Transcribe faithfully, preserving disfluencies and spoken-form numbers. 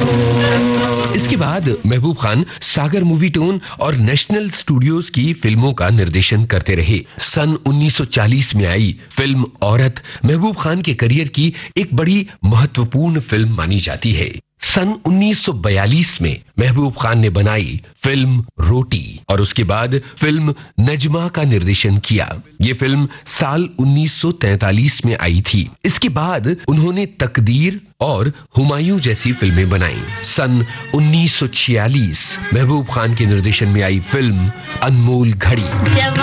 इसके बाद महबूब खान सागर movie tone और नेशनल स्टूडियोज की फिल्मों का निर्देशन करते रहे। सन उन्नीस सौ चालीस में आई फिल्म औरत महबूब खान के करियर की एक बड़ी महत्वपूर्ण फिल्म मानी जाती है। सन उन्नीस सौ बयालीस में महबूब खान ने बनाई फिल्म रोटी और उसके बाद फिल्म नजमा का निर्देशन किया। ये फिल्म साल उन्नीस सौ तैंतालीस में आई थी। इसके बाद उन्होंने तकदीर और हुमायूं जैसी फिल्में बनाई। सन उन्नीस सौ छियालीस महबूब खान के निर्देशन में आई फिल्म अनमोल घड़ी।